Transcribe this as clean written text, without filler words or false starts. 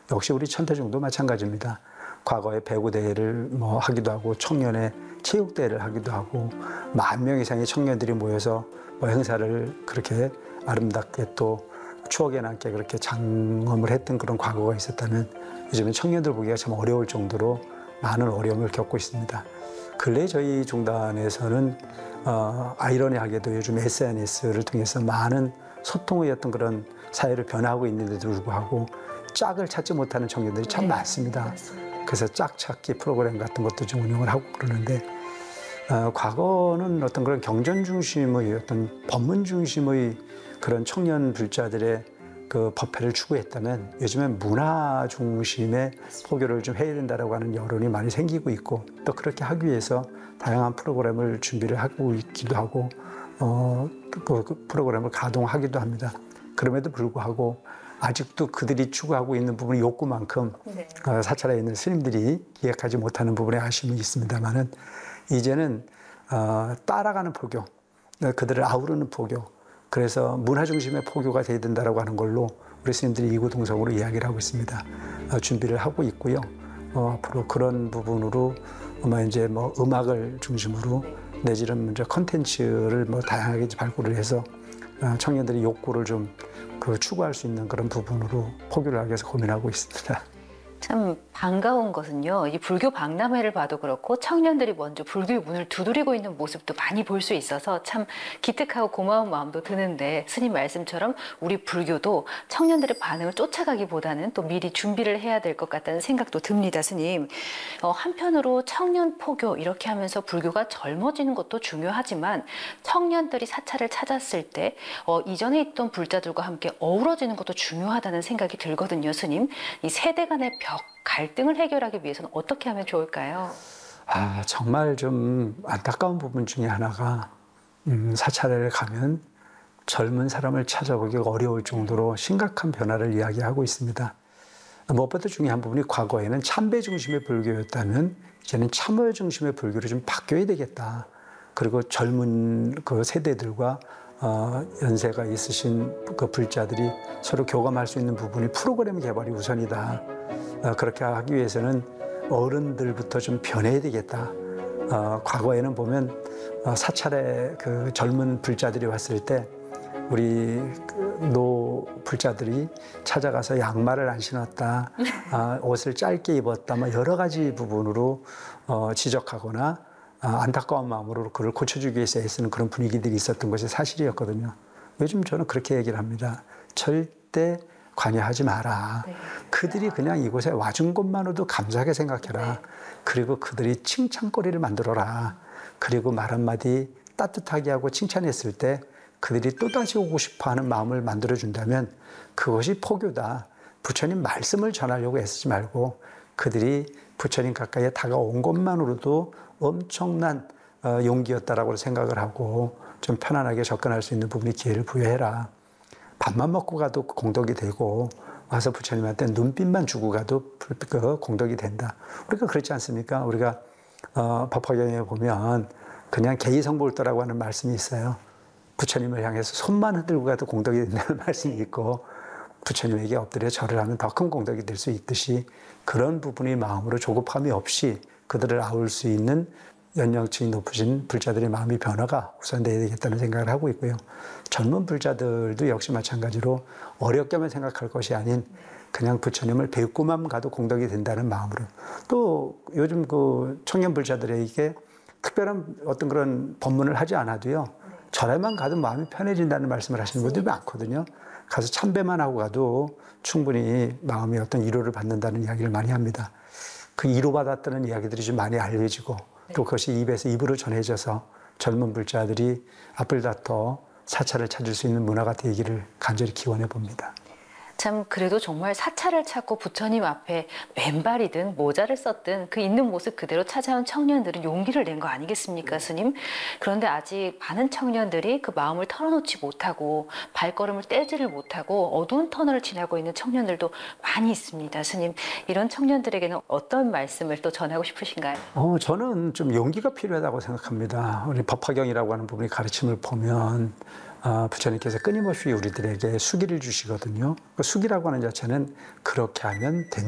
역시 우리 천태중도 마찬가지입니다. 과거에 배구 대회를 뭐 하기도 하고 청년의 체육 대회를 하기도 하고 10,000명 이상의 청년들이 모여서 뭐 행사를 그렇게 아름답게 또 추억에 남게 그렇게 장엄을 했던 그런 과거가 있었다면 요즘은 청년들 보기가 참 어려울 정도로 많은 어려움을 겪고 있습니다. 근래 저희 중단에서는 아이러니하게도 요즘 SNS를 통해서 많은 소통의 어떤 그런 사회를 변화하고 있는데도 불구하고 짝을 찾지 못하는 청년들이 참 많습니다. 그래서 짝 찾기 프로그램 같은 것도 좀 운영을 하고 그러는데 과거는 어떤 그런 경전 중심의 어떤 법문 중심의 그런 청년 불자들의 그 법회를 추구했다면 요즘엔 문화 중심의 포교를 좀 해야 된다라고 하는 여론이 많이 생기고 있고 또 그렇게 하기 위해서 다양한 프로그램을 준비를 하고 있기도 하고 그 프로그램을 가동하기도 합니다. 그럼에도 불구하고 아직도 그들이 추구하고 있는 부분이 욕구만큼 사찰에 있는 스님들이 기획하지 못하는 부분에 아쉬움이 있습니다만은 이제는 따라가는 포교, 그들을 아우르는 포교, 그래서 문화 중심의 포교가 돼야 된다라고 하는 걸로 우리 스님들이 이구동성으로 이야기를 하고 있습니다. 준비를 하고 있고요. 앞으로 그런 부분으로 아마 이제 뭐 음악을 중심으로 내지는 이제 컨텐츠를 뭐 다양하게 발굴을 해서 청년들의 욕구를 좀 추구할 수 있는 그런 부분으로 포교를 하기 위해서 고민하고 있습니다. 참 반가운 것은요, 이 불교 박람회를 봐도 그렇고 청년들이 먼저 불교의 문을 두드리고 있는 모습도 많이 볼 수 있어서 참 기특하고 고마운 마음도 드는데, 스님 말씀처럼 우리 불교도 청년들의 반응을 쫓아가기보다는 또 미리 준비를 해야 될 것 같다는 생각도 듭니다, 스님. 한편으로 청년 포교 이렇게 하면서 불교가 젊어지는 것도 중요하지만 청년들이 사찰을 찾았을 때 이전에 있던 불자들과 함께 어우러지는 것도 중요하다는 생각이 들거든요, 스님. 이 세대 간의 갈등을 해결하기 위해서는 어떻게 하면 좋을까요? 정말 좀 안타까운 부분 중에 하나가 사찰에 가면 젊은 사람을 찾아보기가 어려울 정도로 심각한 변화를 이야기하고 있습니다. 무엇보다 중요한 부분이 과거에는 참배 중심의 불교였다면 이제는 참여 중심의 불교로 좀 바뀌어야 되겠다. 그리고 젊은 그 세대들과 연세가 있으신 그 불자들이 서로 교감할 수 있는 부분이 프로그램 개발이 우선이다. 그렇게 하기 위해서는 어른들부터 좀 변해야 되겠다. 과거에는 보면 사찰에 그 젊은 불자들이 왔을 때 우리 노 불자들이 찾아가서 양말을 안 신었다, 옷을 짧게 입었다, 뭐 여러 가지 부분으로 지적하거나 안타까운 마음으로 그를 고쳐주기 위해서 애쓰는 그런 분위기들이 있었던 것이 사실이었거든요. 요즘 저는 그렇게 얘기를 합니다. 절대 관여하지 마라. 그들이 그냥 이곳에 와준 것만으로도 감사하게 생각해라. 그리고 그들이 칭찬거리를 만들어라. 그리고 말 한마디 따뜻하게 하고 칭찬했을 때 그들이 또다시 오고 싶어하는 마음을 만들어준다면 그것이 포교다. 부처님 말씀을 전하려고 애쓰지 말고 그들이 부처님 가까이에 다가온 것만으로도 엄청난 용기였다라고 생각을 하고 좀 편안하게 접근할 수 있는 부분이 기회를 부여해라. 밥만 먹고 가도 공덕이 되고 와서 부처님한테 눈빛만 주고 가도 공덕이 된다. 우리가 그렇지 않습니까? 우리가 법화경에 보면 그냥 개의성불도라고 하는 말씀이 있어요. 부처님을 향해서 손만 흔들고 가도 공덕이 된다는 말씀이 있고 부처님에게 엎드려 절을 하면 더 큰 공덕이 될 수 있듯이 그런 부분이 마음으로 조급함이 없이 그들을 아울 수 있는 연령층이 높으신 불자들의 마음의 변화가 우선돼야 되겠다는 생각을 하고 있고요. 젊은 불자들도 역시 마찬가지로 어렵게만 생각할 것이 아닌 그냥 부처님을 뵙고만 가도 공덕이 된다는 마음으로 또 요즘 그 청년 불자들에게 특별한 어떤 그런 법문을 하지 않아도요. 절에만 가도 마음이 편해진다는 말씀을 하시는 분들이 많거든요. 가서 참배만 하고 가도 충분히 마음이 어떤 위로를 받는다는 이야기를 많이 합니다. 그 위로받았다는 이야기들이 좀 많이 알려지고 또 그것이 입에서 입으로 전해져서 젊은 불자들이 앞을 다퉈 사찰을 찾을 수 있는 문화가 되기를 간절히 기원해 봅니다. 참 그래도 정말 사찰을 찾고 부처님 앞에 왼발이든 모자를 썼든 그 있는 모습 그대로 찾아온 청년들은 용기를 낸 거 아니겠습니까, 스님? 그런데 아직 많은 청년들이 그 마음을 털어놓지 못하고 발걸음을 떼지를 못하고 어두운 터널을 지나고 있는 청년들도 많이 있습니다, 스님. 이런 청년들에게는 어떤 말씀을 또 전하고 싶으신가요? 저는 좀 용기가 필요하다고 생각합니다. 우리 법화경이라고 하는 부분의 가르침을 보면 부처님께서 끊임없이 우리들에게 수기를 주시거든요. 그 수기라고 하는 자체는 그렇게 하면 된다.